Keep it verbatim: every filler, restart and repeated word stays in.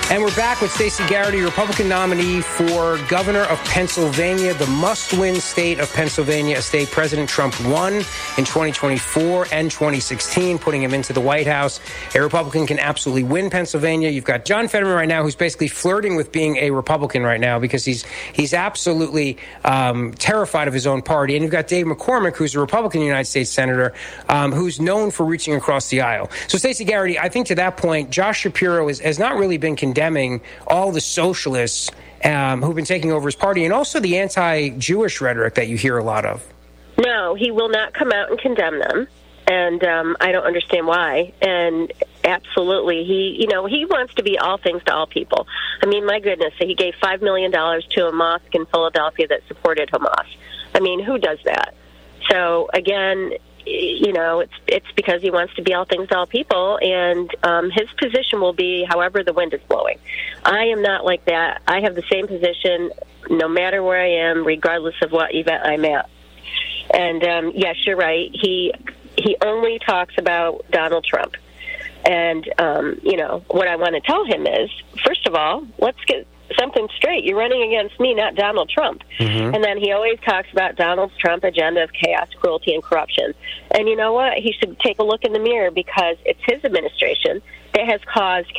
And we're back with Stacey Garrity, Republican nominee for governor of Pennsylvania, the must-win state of Pennsylvania, a state President Trump won in twenty twenty-four and twenty sixteen, putting him into the White House. A Republican can absolutely win Pennsylvania. You've got John Fetterman right now, who's basically flirting with being a Republican right now because he's he's absolutely um, terrified of his own party. And you've got Dave McCormick, who's a Republican United States Senator, um, who's known for reaching across the aisle. So, Stacey Garrity, I think to that point, Josh Shapiro is, has not really been condemned all the socialists um, who've been taking over his party, and also the anti-Jewish rhetoric that you hear a lot of. No, he will not come out and condemn them, and um, I don't understand why. And absolutely, he, you know, he wants to be all things to all people. I mean, my goodness, he gave five million dollars to a mosque in Philadelphia that supported Hamas. I mean, who does that? So, again, you know, it's it's because he wants to be all things to all people, and um, his position will be however the wind is blowing. I am not like that. I have the same position no matter where I am, regardless of what event I'm at. And, um, yes, you're right. He, he only talks about Donald Trump. And, um, you know, what I want to tell him is, first of all, let's get something straight. You're running against me, not Donald Trump. Mm-hmm. And then he always talks about Donald Trump's agenda of chaos, cruelty, and corruption. And you know what? He should take a look in the mirror because it's his administration that has caused